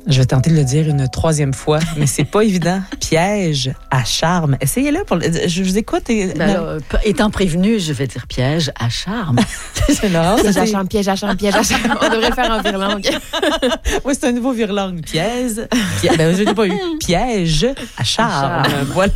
Je vais tenter de le dire une troisième fois, mais c'est pas évident. Piège à charme. Essayez-le. Je vous écoute. Alors, étant prévenu, je vais dire piège à charme. C'est Laurence. Piège à charme, piège à charme, piège à charme. On devrait le faire en virlangue. Oui, c'est un nouveau virlangue. Piège. Ben, je n'ai pas eu. Piège à charme. Voilà.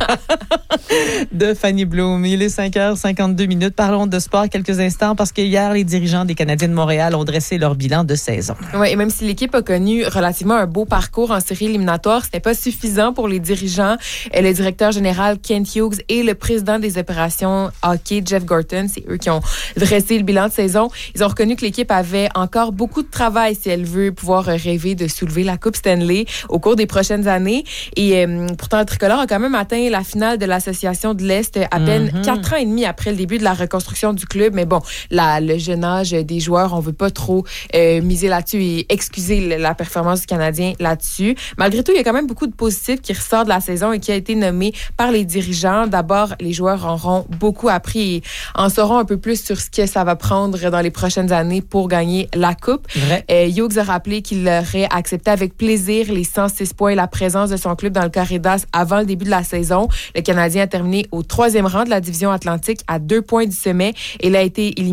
De Fanny Bloom. Il est 5h52. Parlons de sport quelques instants parce que hier, les dirigeants des Canadiens de Montréal ont dressé leur bilan de saison. Oui, et même si l'équipe a connu relativement un beau parcours en série éliminatoire, c'était pas suffisant pour les dirigeants. Le directeur général Kent Hughes et le président des opérations hockey, Jeff Gorton, c'est eux qui ont dressé le bilan de saison. Ils ont reconnu que l'équipe avait encore beaucoup de travail si elle veut pouvoir rêver de soulever la Coupe Stanley au cours des prochaines années. Et pourtant, le tricolore a quand même atteint la finale de l'Association de l'Est à peine 4 ans et demi après le début de la reconstruction du club. Mais bon, le jeune âge des joueurs, on veut pas trop miser là-dessus et excuser la performance du Canadien là-dessus. Malgré tout, il y a quand même beaucoup de positifs qui ressortent de la saison et qui a été nommé par les dirigeants. D'abord, les joueurs auront beaucoup appris et en sauront un peu plus sur ce que ça va prendre dans les prochaines années pour gagner la Coupe. Hughes a rappelé qu'il aurait accepté avec plaisir les 106 points et la présence de son club dans le corridor avant le début de la saison. Le Canadien a terminé au 3e rang de la division Atlantique à 2 points du sommet et il a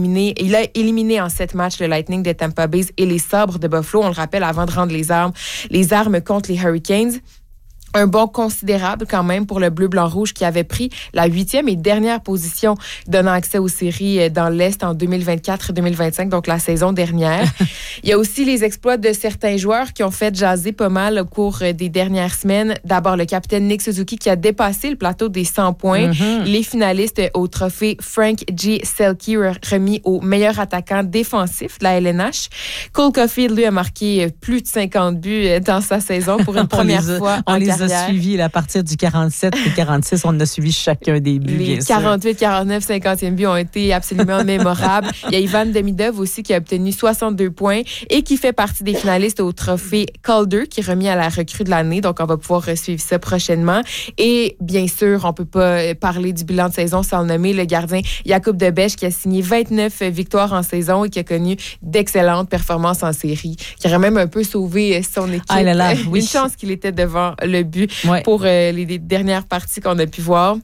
éliminé en 7 matchs le Lightning de Tampa Bay et les Sabres de Buffalo, on le rappelle, avant de rendre les armes contre les Hurricanes. Un bond considérable quand même pour le bleu-blanc-rouge qui avait pris la 8e et dernière position donnant accès aux séries dans l'Est en 2024-2025, donc la saison dernière. Il y a aussi les exploits de certains joueurs qui ont fait jaser pas mal au cours des dernières semaines. D'abord, le capitaine Nick Suzuki qui a dépassé le plateau des 100 points. Les finalistes au trophée Frank G. Selke remis au meilleur attaquant défensif de la LNH. Cole Caulfield, lui, a marqué plus de 50 buts dans sa saison pour une première fois en carrière. On a suivi à partir du 47 et 46, on a suivi chacun des buts. Les 48, 49, 50e buts ont été absolument mémorables. Il y a Ivan Demidov aussi qui a obtenu 62 points et qui fait partie des finalistes au trophée Calder qui est remis à la recrue de l'année. Donc, on va pouvoir suivre ça prochainement. Et bien sûr, on peut pas parler du bilan de saison sans le nommer, le gardien Jakub Debèche qui a signé 29 victoires en saison et qui a connu d'excellentes performances en série, qui aurait même un peu sauvé son équipe. Ah là là, oui. Une chance qu'il était devant le but pour les dernières parties qu'on a pu voir.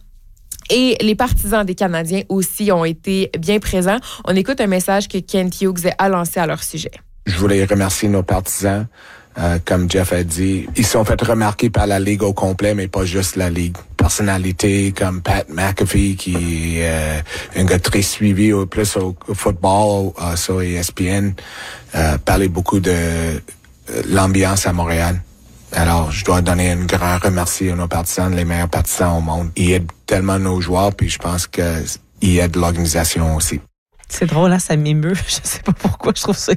Et les partisans des Canadiens aussi ont été bien présents. On écoute un message que Kent Hughes a lancé à leur sujet. Je voulais remercier nos partisans. Comme Jeff a dit, ils sont fait remarquer par la Ligue au complet, mais pas juste la Ligue. Personnalités comme Pat McAfee, qui est un gars très suivi plus au football sur ESPN, parlait beaucoup de l'ambiance à Montréal. Alors, je dois donner un grand remerciement à nos partisans, les meilleurs partisans au monde. Ils aident tellement nos joueurs, puis je pense qu'ils aident l'organisation aussi. C'est drôle, hein, ça m'émeut. Je sais pas pourquoi, je trouve ça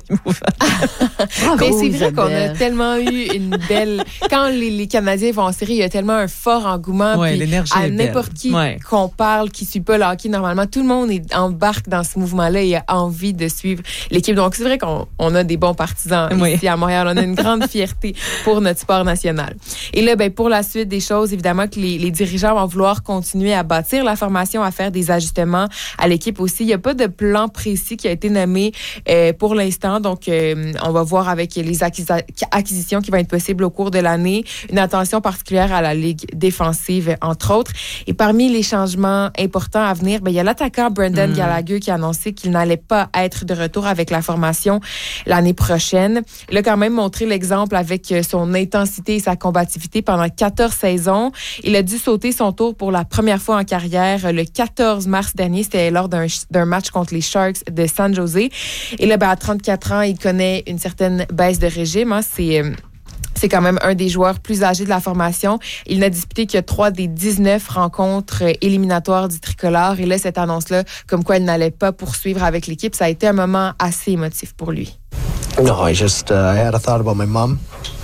émouvant. Mais c'est vrai qu'on a tellement eu une belle... Quand les Canadiens vont en série, il y a tellement un fort engouement. Ouais, puis l'énergie à est n'importe belle. qui qu'on parle, qui suit pas le hockey, normalement, tout le monde embarque dans ce mouvement-là et a envie de suivre l'équipe. Donc, c'est vrai qu'on a des bons partisans ici à Montréal. On a une grande fierté pour notre sport national. Et là, pour la suite des choses, évidemment que les dirigeants vont vouloir continuer à bâtir la formation, à faire des ajustements à l'équipe aussi. Il n'y a pas de plan précis qui a été nommé pour l'instant. Donc, on va voir avec les acquisitions qui vont être possibles au cours de l'année. Une attention particulière à la Ligue défensive, entre autres. Et parmi les changements importants à venir, il y a l'attaquant Brendan Gallagher qui a annoncé qu'il n'allait pas être de retour avec la formation l'année prochaine. Il a quand même montré l'exemple avec son intensité et sa combativité pendant 14 saisons. Il a dû sauter son tour pour la première fois en carrière le 14 mars dernier. C'était lors d'un match contre les Sharks de San Jose. Et là, à 34 ans, il connaît une certaine baisse de régime. Hein. C'est quand même un des joueurs plus âgés de la formation. Il n'a disputé que 3 des 19 rencontres éliminatoires du tricolore. Et là, cette annonce-là, comme quoi il n'allait pas poursuivre avec l'équipe, ça a été un moment assez émotif pour lui. No, I had a thought about my mom.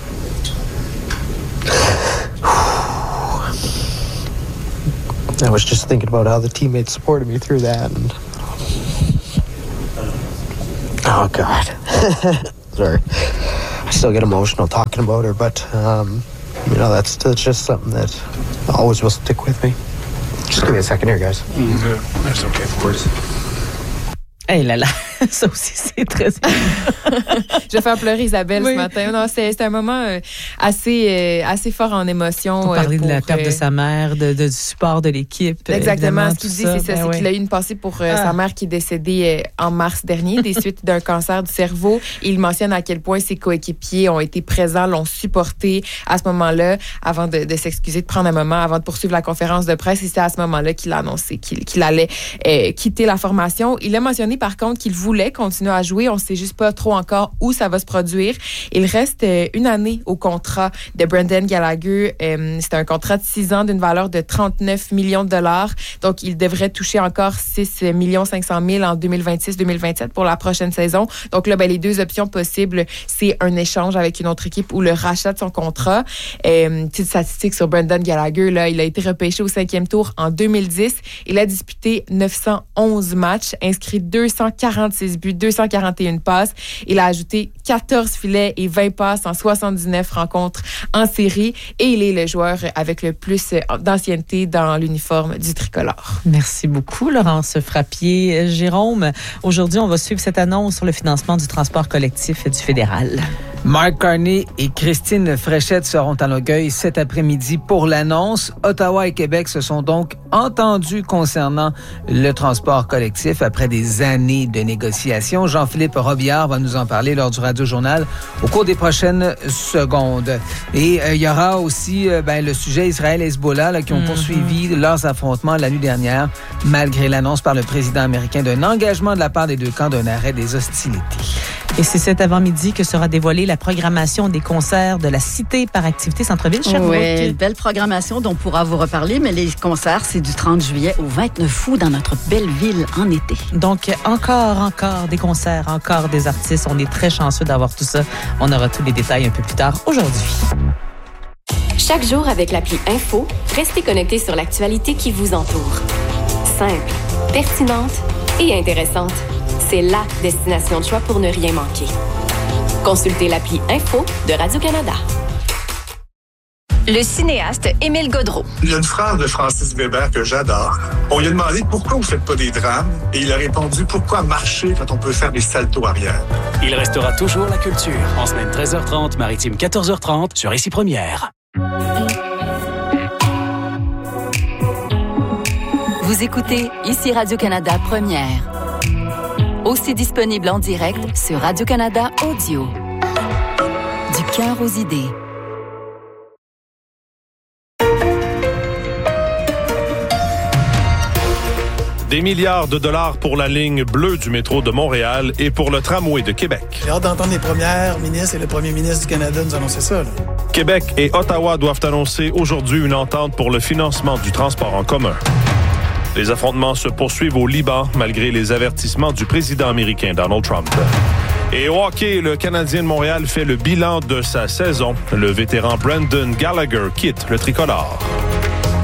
I was just thinking about how the teammates supported me through that. And... Oh, God. Sorry. I still get emotional talking about her, but, that's just something that always will stick with me. Just give me a second here, guys. That's okay, of course. Hey là là. Ça aussi, c'est très... Je vais faire pleurer Isabelle ce matin. Non, c'est un moment assez fort en émotion. Pour parler de la perte de sa mère, du support de l'équipe. Exactement. Ce qu'il dit, c'est qu'il a eu une pensée pour sa mère qui est décédée en mars dernier des suites d'un cancer du cerveau. Et il mentionne à quel point ses coéquipiers ont été présents, l'ont supporté à ce moment-là, avant de s'excuser, de prendre un moment, avant de poursuivre la conférence de presse. Et c'est à ce moment-là qu'il a annoncé qu'il allait quitter la formation. Il a mentionné, par contre, qu'il voulait continuer à jouer. On ne sait juste pas trop encore où ça va se produire. Il reste une année au contrat de Brendan Gallagher. C'est un contrat de 6 ans d'une valeur de 39 millions de dollars. Donc, il devrait toucher encore 6 500 000 en 2026-2027 pour la prochaine saison. Donc là, les deux options possibles, c'est un échange avec une autre équipe ou le rachat de son contrat. Petite statistique sur Brendan Gallagher, là, il a été repêché au 5e tour en 2010. Il a disputé 911 matchs, inscrit 246 buts, 241 passes. Il a ajouté 14 filets et 20 passes en 79 rencontres en série. Et il est le joueur avec le plus d'ancienneté dans l'uniforme du tricolore. Merci beaucoup, Laurence Frappier. Jérôme, aujourd'hui, on va suivre cette annonce sur le financement du transport collectif du fédéral. Mark Carney et Christine Fréchette seront à Longueuil cet après-midi pour l'annonce. Ottawa et Québec se sont donc entendus concernant le transport collectif après des années de négociations. Jean-Philippe Robillard va nous en parler lors du Radio-Journal au cours des prochaines secondes. Et il y aura aussi le sujet Israël-Hezbollah qui ont poursuivi leurs affrontements la nuit dernière, malgré l'annonce par le président américain d'un engagement de la part des deux camps d'un arrêt des hostilités. Et c'est cet avant-midi que sera dévoilée la programmation des concerts de la Cité par activité Centre-Ville Sherbrooke. Oui, belle programmation dont on pourra vous reparler, mais les concerts, c'est du 30 juillet au 29 août dans notre belle ville en été. Donc, encore des concerts, encore des artistes. On est très chanceux d'avoir tout ça. On aura tous les détails un peu plus tard aujourd'hui. Chaque jour avec l'appli Info, restez connectés sur l'actualité qui vous entoure. Simple, pertinente et intéressante. C'est la destination de choix pour ne rien manquer. Consultez l'appli Info de Radio-Canada. Le cinéaste Émile Gaudreau. Il y a une phrase de Francis Weber que j'adore. On lui a demandé pourquoi vous ne faites pas des drames et il a répondu pourquoi marcher quand on peut faire des saltos arrière. Il restera toujours la culture. En semaine 13h30, maritime 14h30 sur Ici Première. Vous écoutez Ici Radio-Canada Première. Aussi disponible en direct sur Radio-Canada Audio. Du cœur aux idées. Des milliards de dollars pour la ligne bleue du métro de Montréal et pour le tramway de Québec. J'ai hâte d'entendre les premières ministres et le premier ministre du Canada nous annoncer ça. Québec et Ottawa doivent annoncer aujourd'hui une entente pour le financement du transport en commun. Les affrontements se poursuivent au Liban malgré les avertissements du président américain Donald Trump. Et au hockey, le Canadien de Montréal fait le bilan de sa saison. Le vétéran Brendan Gallagher quitte le tricolore.